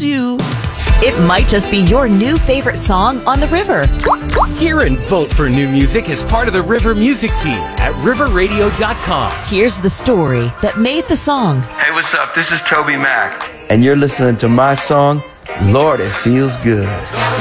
you. It might just be your new favorite song on the river. Hear and vote for new music as part of the River Music Team at riverradio.com. Here's the story that made the song. Hey, what's up? This is Toby Mac. And you're listening to my song, Lord, It Feels Good.